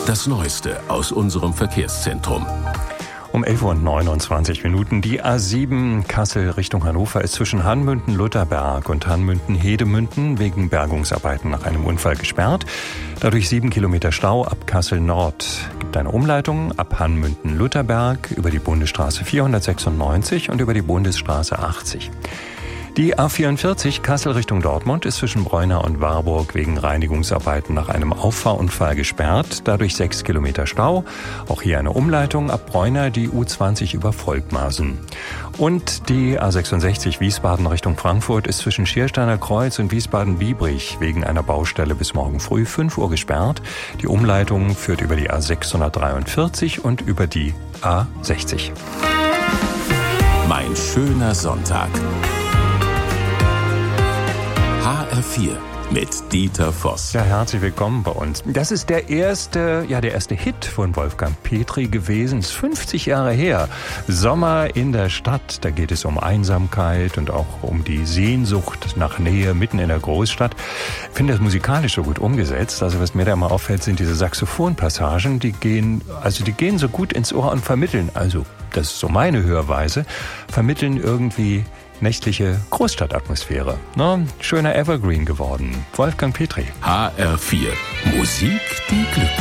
Das Neueste aus unserem Verkehrszentrum. Um 11:29 Uhr. Die A7 Kassel Richtung Hannover ist zwischen Hanmünden-Lutherberg und Hanmünden-Hedemünden wegen Bergungsarbeiten nach einem Unfall gesperrt. Dadurch 7 Kilometer Stau ab Kassel Nord. Gibt eine Umleitung ab Hanmünden-Lutherberg über die Bundesstraße 496 und über die Bundesstraße 80. Die A44 Kassel Richtung Dortmund ist zwischen Breuna und Warburg wegen Reinigungsarbeiten nach einem Auffahrunfall gesperrt. Dadurch 6 Kilometer Stau. Auch hier eine Umleitung ab Breuna, die U20 über Volkmarsen. Und die A66 Wiesbaden Richtung Frankfurt ist zwischen Schiersteiner Kreuz und Wiesbaden-Biebrich wegen einer Baustelle bis morgen früh 5 Uhr gesperrt. Die Umleitung führt über die A643 und über die A60. Mein schöner Sonntag. HR4 mit Dieter Voss. Ja, herzlich willkommen bei uns. Das ist der erste Hit von Wolfgang Petri gewesen. Ist 50 Jahre her. Sommer in der Stadt. Da geht es um Einsamkeit und auch um die Sehnsucht nach Nähe mitten in der Großstadt. Ich finde das musikalisch so gut umgesetzt. Also was mir da immer auffällt, sind diese Saxophonpassagen. Die gehen so gut ins Ohr und vermitteln. Also, das ist so meine Hörweise. Vermitteln irgendwie nächtliche Großstadtatmosphäre. Schöner Evergreen geworden. Wolfgang Petri. HR4. Musik, die Glück